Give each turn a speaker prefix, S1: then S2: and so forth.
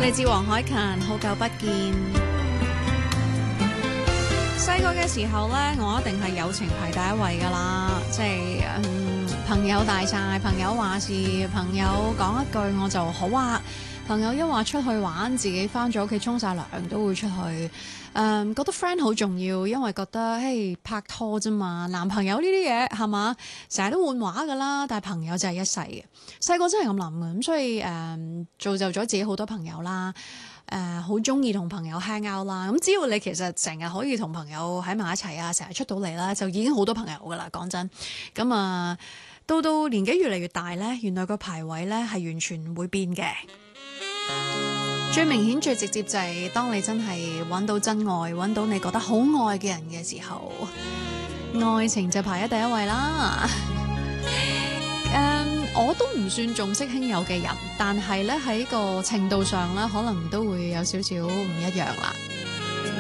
S1: 嚟自黃凱芹，好久不見。細個嘅時候呢，我一定係友情排第一位噶啦，即係朋友大晒，朋友話事，朋友講一句我就好啊。朋友一話出去玩，自己翻咗屋企沖晒涼都會出去。覺得 friend 好重要，因為覺得嘿拍拖啫嘛，男朋友呢啲嘢係嘛，成日都換話噶啦，但係朋友就係一世嘅。細個真係咁諗嘅，咁所以造就咗自己好多朋友啦。好中意同朋友 hang out 啦，咁只要你其實成日可以同朋友喺埋一齊啊，成日出到嚟啦，就已經好多朋友噶啦。講真，咁到年紀越嚟越大呢，原來個排位呢係完全唔會變嘅。最明顯最直接就係當你真係揾到真愛，揾到你覺得好愛嘅人嘅時候，愛情就排喺第一位啦。我都唔算重色輕友嘅人，但係咧喺個程度上咧，可能都會有少少唔一樣啦。